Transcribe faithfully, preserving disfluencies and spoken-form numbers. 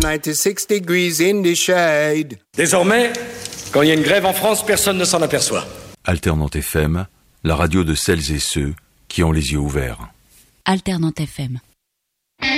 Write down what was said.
ninety-six degrees in the shade. Désormais, quand il y a une grève en France, personne ne s'en aperçoit. Alternante F M, la radio de celles et ceux qui ont les yeux ouverts. Alternante F M.